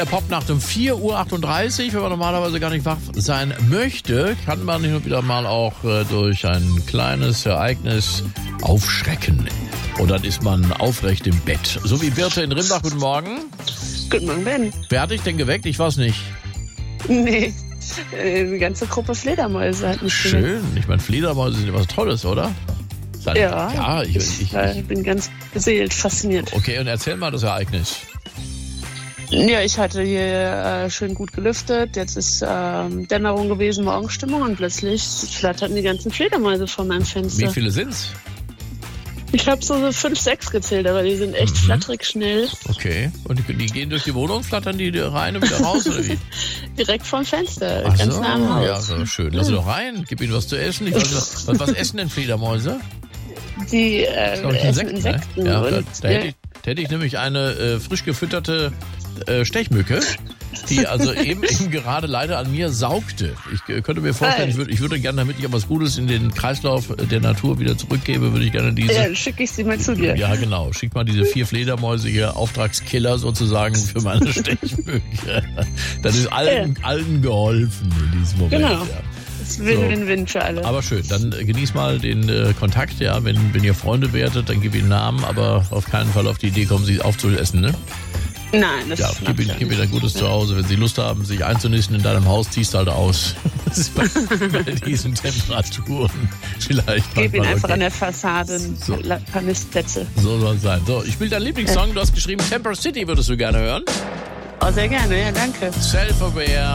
Der Popnacht um 4:38 Uhr, wenn man normalerweise gar nicht wach sein möchte, kann man hin und wieder mal auch durch ein kleines Ereignis aufschrecken. Und dann ist man aufrecht im Bett. So wie Birte in Rimbach, guten Morgen. Guten Morgen, Ben. Wer hat dich denn geweckt? Ich weiß nicht. Nee, eine ganze Gruppe Fledermäuse hat mich geweckt. Schön. Ich meine, Fledermäuse sind was Tolles, oder? Ja, ich bin ganz beseelt, fasziniert. Okay, und erzähl mal das Ereignis. Ja, ich hatte hier schön gut gelüftet. Jetzt ist Dämmerung gewesen, Morgenstimmung und plötzlich flatterten die ganzen Fledermäuse vor meinem Fenster. Wie viele sind's? Ich habe so 5, 6 gezählt, aber die sind echt flatterig schnell. Okay. Und die gehen durch die Wohnung, flattern die rein und wieder raus, oder wie? Direkt vorm Fenster, Ach ganz so, nah am Haus. ja, so schön. Lass sie doch rein, gib ihnen was zu essen. Ich weiß nicht, was essen denn Fledermäuse? Die Glaub ich, essen Insekten. Ne? Ja, und, da hätte ich nämlich eine frisch gefütterte Stechmücke, die also eben gerade leider an mir saugte. Ich könnte mir vorstellen, ich würde gerne, damit ich etwas Gutes in den Kreislauf der Natur wieder zurückgebe, würde ich gerne diese... Ja, schicke ich sie mal zu dir. Ja, genau. Schick mal diese 4 Fledermäuse hier, Auftragskiller sozusagen für meine Stechmücke. Das ist allen geholfen in diesem Moment. Genau. Ja. Das ist Win-Win-Win für alle. Aber schön, dann genieß mal den Kontakt, ja. Wenn ihr Freunde werdet, dann gib ihnen Namen, aber auf keinen Fall auf die Idee kommen, sie aufzuessen, ne? Nein, das ja, ist gib ihnen ein gutes Zuhause. Wenn sie Lust haben, sich einzunisten in deinem Haus, ziehst du halt aus. Das ist bei diesen Temperaturen vielleicht. Gib ihn einfach okay. an der Fassade ein paar Nistplätze. So soll es sein. So, ich spiele deinen Lieblingssong. Du hast geschrieben, Temper City würdest du gerne hören. Oh, sehr gerne, ja, danke. Self-Aware.